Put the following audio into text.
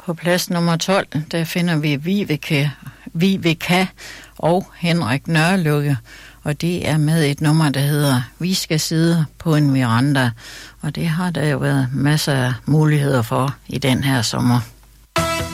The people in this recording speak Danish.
På plads nummer 12, der finder vi Viveka og Henrik Nørlykke, og det er med et nummer, der hedder Vi skal sidde på en veranda, og det har der jo været masser af muligheder for i den her sommer.